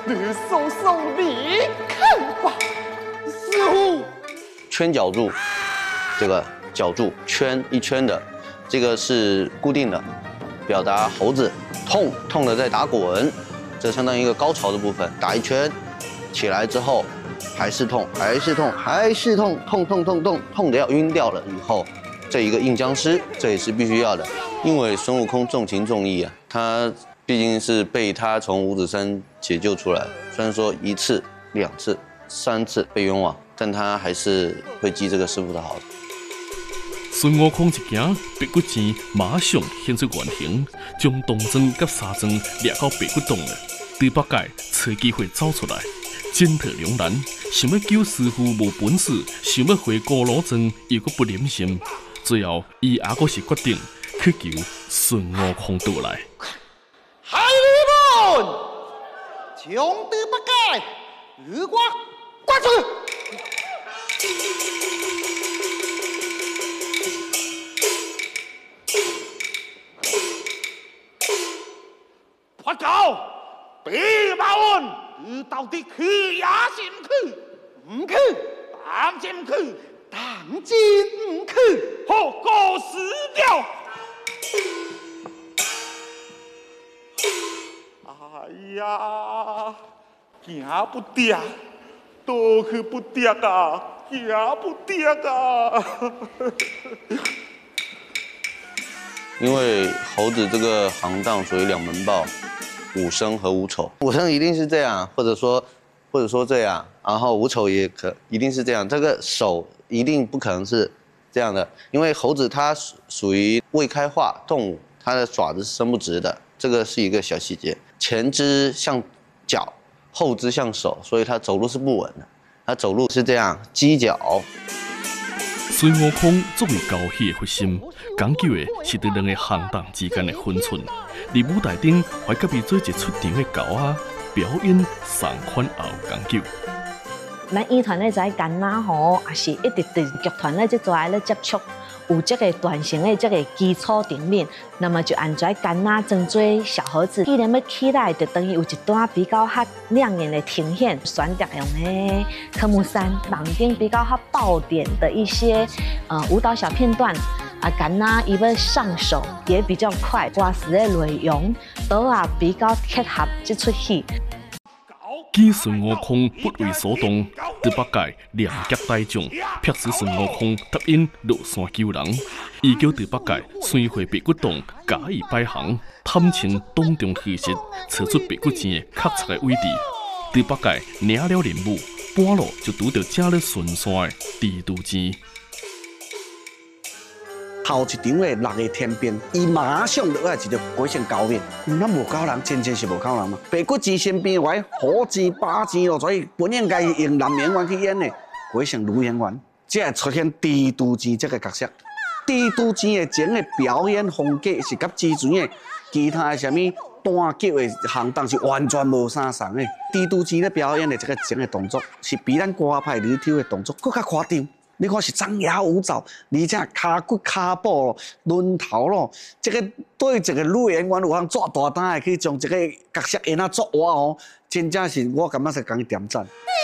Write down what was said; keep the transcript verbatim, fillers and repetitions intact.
你收收你看吧，师傅。 圈角柱，这个角柱圈一圈的，这个是固定的，表达猴子痛痛的在打滚，这相当于一个高潮的部分，打一圈起来之后还是痛，还是痛，还是痛，痛痛痛痛痛的要晕掉了以后，这一个硬僵尸，这也是必须要的，因为孙悟空重情重义啊，他毕竟是被他从五指山解救出来，虽然说一次、两次、三次被冤枉。 但他还是会记这个师傅的好。 孙悟空一行，白骨精马上现出原形，将铜针甲沙针掠到白骨洞了。猪八戒找机会走出来，进退两难，想要救师傅无本事，想要回锅炉庄又阁不忍心，最后伊也阁是决定去求孙悟空倒来。 海里们，将猪八戒与我关出！ 我告白马文，你到底去也是唔去？唔去，当真唔去，当真唔去，好过死掉！哎呀，行不得，倒去不得啊，行不得啊！ 因为猴子这个行当属于两门报，武生和武丑。武生一定是这样，或者说，或者说这样，然后武丑也可一定是这样。这个手一定不可能是这样的，因为猴子它属属于未开化动物，它的爪子是伸不直的，这个是一个小细节。前肢像脚，后肢像手，所以它走路是不稳的。它走路是这样，犄角。 孙悟空作为交戏的核心，讲究的是对两个行当之间的分寸。伫舞台顶还甲伊做一出场的狗仔，表演三款也有讲究。 咱演团咧在干哪吼，也是一直对剧团咧即在咧接触，有这个短型的这个基础顶面，那么就按在干哪装做小盒子，既然要起来，就等于有一段比较较亮眼的呈现，选择用的科目三绑定比较较爆点的一些呃舞蹈小片段。 啊，干哪伊要上手也比较快，歌词的内容都啊比较贴合这出戏。 见孙悟空不为所动，猪八戒两脚带将，迫使孙悟空答应落山救人。伊叫猪八戒先回白骨洞，假意摆行，探亲当中虚实，找出白骨精的确切的位置。猪八戒领了任务，半路就拄到正咧巡山的蜘蛛精。 头一场的六个天兵，伊马上落来一个鬼神高面，咱无高人，真正是无高人嘛。白骨精身边位虎精、八精咯，所以本应该用男演员去演的，鬼神女演员，才会出现蜘蛛精这个角色。蜘蛛精的整个表演风格是甲之前的其他的什么单脚的行当是完全无相同的。蜘蛛精咧表演的这个整个动作，是比咱歌派里头的动作更加夸张。 你看是张牙舞爪，而且骹骨骹步咯、抡头咯，这个对一个女演员有通抓大胆的去将这个角色演啊做活哦，真正是我感觉是讲伊点赞。